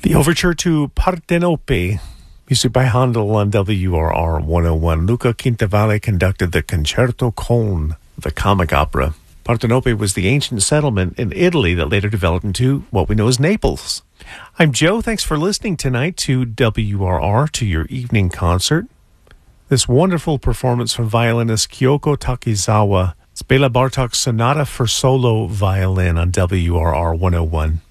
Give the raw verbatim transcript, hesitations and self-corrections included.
The overture to Partenope, music by Handel on W R R one oh one. Luca Quintavalle conducted the Concerto con, the comic opera. Partenope was the ancient settlement in Italy that later developed into what we know as Naples. I'm Joe. Thanks for listening tonight to W R R, to your evening concert. This wonderful performance from violinist Kyoko Takizawa. It's Bela Bartok's Sonata for Solo Violin on W R R one oh one.